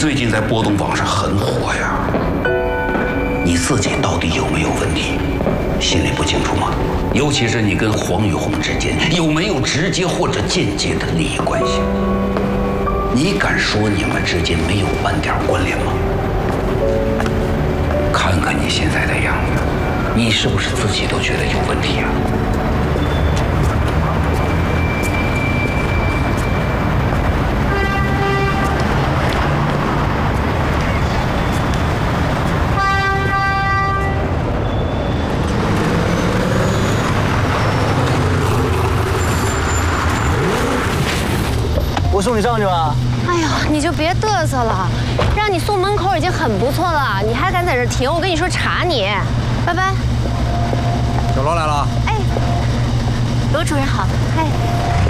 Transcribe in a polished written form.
最近在波动网上很火呀，你自己到底有没有问题？心里不清楚吗？尤其是你跟黄玉红之间有没有直接或者间接的利益关系？你敢说你们之间没有半点关联吗？看看你现在的样子，你是不是自己都觉得有问题啊？ 我送你上去吧。 哎呦，你就别嘚瑟了，让你送门口已经很不错了，你还敢在这停？我跟你说查你，拜拜。 小罗来了。 哎，罗主任好。哎。